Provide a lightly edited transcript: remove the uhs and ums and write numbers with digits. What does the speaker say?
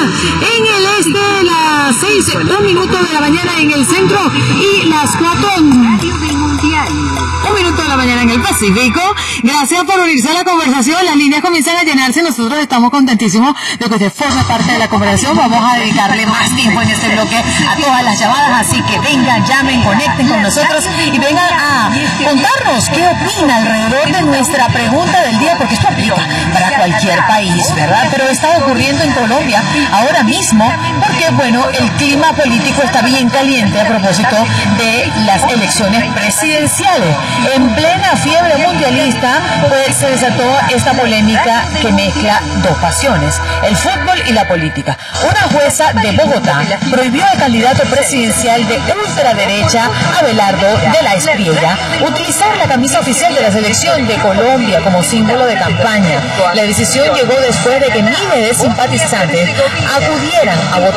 en el este, las 6:01 de la mañana en el centro y las 4:01 de la mañana en el Pacífico. Gracias por unirse a la conversación. Las líneas comienzan a llenarse. Nosotros estamos contentísimos de que usted forme parte de la conversación. Vamos a dedicarle más tiempo en este bloque a todas las llamadas, así que vengan, llamen, conecten con nosotros y vengan a contarnos qué opina alrededor de nuestra pregunta del día, porque esto aplica para cualquier país, ¿verdad? Pero está ocurriendo en Colombia ahora mismo porque, bueno, el clima político está bien caliente a propósito de las elecciones presidenciales. En plena fiebre mundialista, pues se desató esta polémica que mezcla dos pasiones, el fútbol y la política. Una jueza de Bogotá prohibió al candidato presidencial de ultraderecha, Abelardo de la Espriella, utilizar la camisa oficial de la selección de Colombia como símbolo de campaña. La decisión llegó después de que miles de simpatizantes acudieran a votar